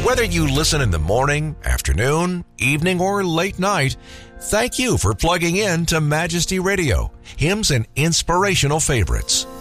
Whether you listen in the morning, afternoon, evening, or late night, thank you for plugging in to Majesty Radio, hymns and inspirational favorites.